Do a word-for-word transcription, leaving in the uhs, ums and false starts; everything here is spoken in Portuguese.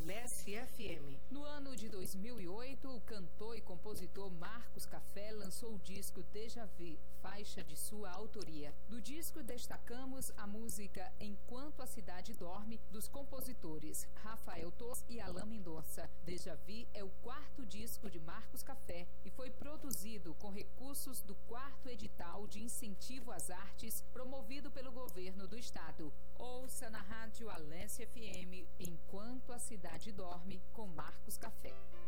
Alesse F M. No ano de dois mil e oito, o cantor e compositor Marcos Café lançou o disco Déjà Vu, faixa de sua autoria. Do disco destacamos a música Enquanto a Cidade Dorme, dos compositores Rafael Tos e Alain Mendonça. Déjà Vu é o quarto disco de Marcos Café e foi produzido com recursos do quarto edital de incentivo às artes promovido pelo governo do estado. Ouça na rádio Alesse F M Enquanto a Cidade Dorme, com Marcos Café.